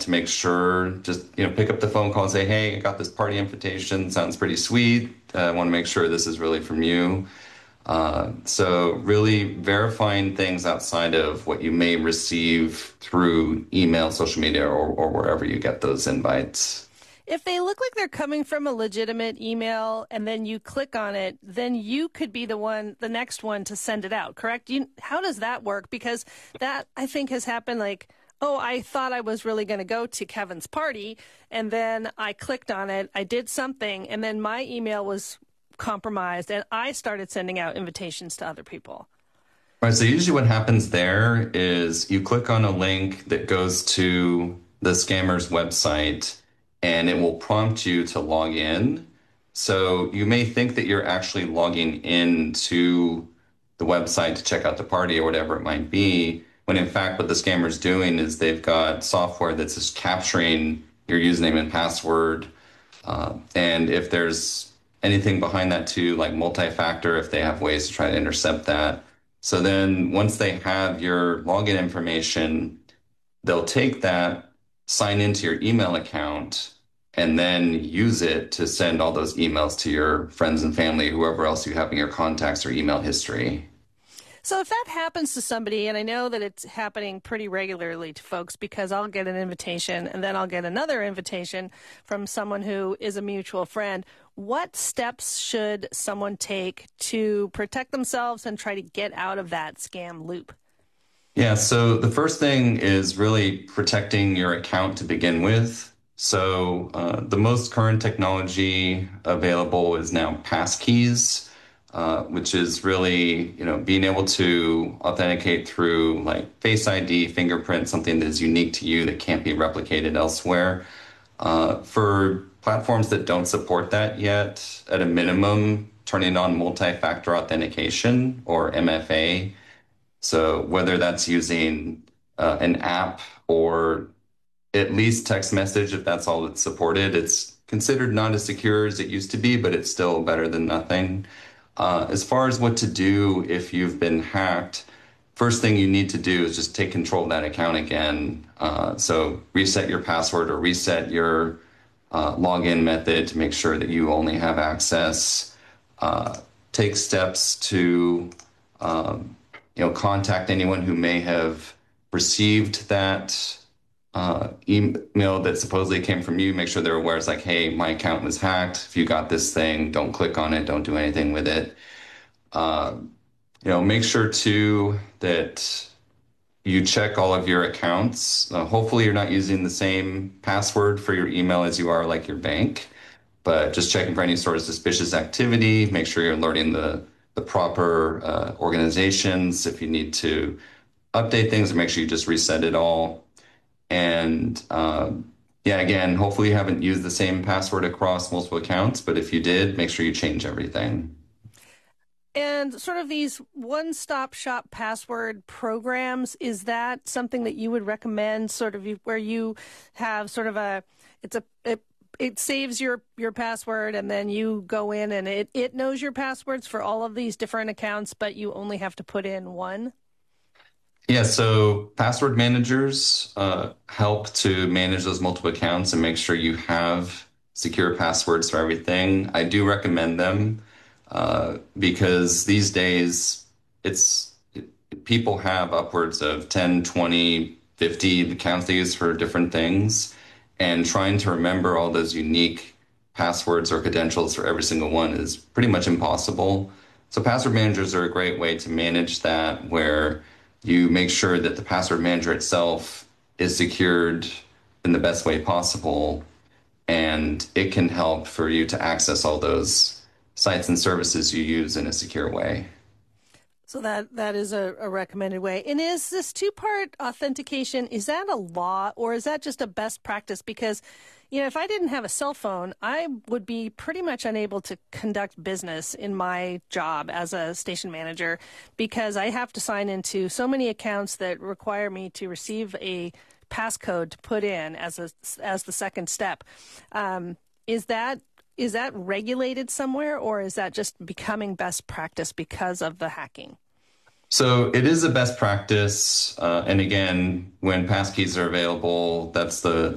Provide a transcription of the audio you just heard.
to make sure, just, pick up the phone call and say, hey, I got this party invitation. Sounds pretty sweet. I want to make sure this is really from you. So really verifying things outside of what you may receive through email, social media, or wherever you get those invites. If they look like they're coming from a legitimate email and then you click on it, then you could be the next one to send it out, correct? How does that work? Because that, I think, has happened like, oh, I thought I was really going to go to Kevin's party, and then I clicked on it, I did something, and then my email was compromised, and I started sending out invitations to other people. Right, so usually what happens there is you click on a link that goes to the scammer's website, and it will prompt you to log in. So you may think that you're actually logging into the website to check out the party or whatever it might be, when in fact what the scammer's doing is they've got software that's just capturing your username and password. And if there's anything behind that too, like multi-factor, if they have ways to try to intercept that. So then once they have your login information, they'll take that, sign into your email account, and then use it to send all those emails to your friends and family, whoever else you have in your contacts or email history. So if that happens to somebody, and I know that it's happening pretty regularly to folks because I'll get an invitation and then I'll get another invitation from someone who is a mutual friend, what steps should someone take to protect themselves and try to get out of that scam loop? Yeah, so the first thing is really protecting your account to begin with. So the most current technology available is now passkeys, which is really, being able to authenticate through like Face ID, fingerprint, something that is unique to you that can't be replicated elsewhere. For platforms that don't support that yet, at a minimum, turning on multi-factor authentication or MFA. So whether that's using an app or at least text message, if that's all that's supported, it's considered not as secure as it used to be, but it's still better than nothing. As far as what to do if you've been hacked, first thing you need to do is just take control of that account again. So reset your password or reset your login method to make sure that you only have access. Take steps to contact anyone who may have received that email that supposedly came from you. Make sure they're aware. It's like, hey, my account was hacked. If you got this thing, don't click on it. Don't do anything with it. Make sure too that you check all of your accounts. Hopefully you're not using the same password for your email as you are like your bank, but just checking for any sort of suspicious activity. Make sure you're alerting the proper organizations if you need to update things, or make sure you just reset it all. And again, hopefully you haven't used the same password across multiple accounts, but if you did, make sure you change everything. And sort of these one-stop shop password programs, is that something that you would recommend, sort of where you have sort of it saves your password and then you go in and it knows your passwords for all of these different accounts, but you only have to put in one? Yeah, so password managers help to manage those multiple accounts and make sure you have secure passwords for everything. I do recommend them because these days people have upwards of 10, 20, 50 accounts they use for different things, and trying to remember all those unique passwords or credentials for every single one is pretty much impossible. So password managers are a great way to manage that, where you make sure that the password manager itself is secured in the best way possible, and it can help for you to access all those sites and services you use in a secure way. So that is a recommended way. And is this two-part authentication, is that a law or is that just a best practice? Because, if I didn't have a cell phone, I would be pretty much unable to conduct business in my job as a station manager because I have to sign into so many accounts that require me to receive a passcode to put in as the second step. Is that regulated somewhere, or is that just becoming best practice because of the hacking? So it is a best practice. And again, when passkeys are available, that's the